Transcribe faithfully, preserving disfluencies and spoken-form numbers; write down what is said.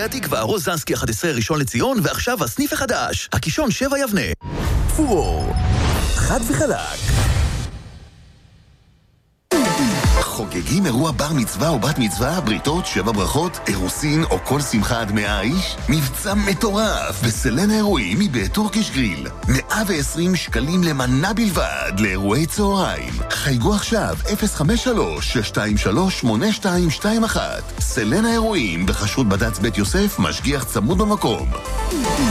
התקווה, רוזנסקי אחת עשרה ראשון לציון, ועכשיו הסניף החדש, הקישון שבע יבנה. פור, חד וחלק. חוגגים אירוע בר מצווה או בת מצווה, בריתות, שבע ברכות, אירוסין או כל שמחה עד מאה איש? מבצע מטורף בסלנה אירועים מבית טורקיש גריל. מאה ועשרים שקלים למנה בלבד לאירועי צהריים. חייגו עכשיו אפס חמש שלוש שש שתיים שלוש שמונה שתיים שתיים אחת. סלנה אירועים בחשרות בד"ץ בית יוסף, משגיח צמוד במקום.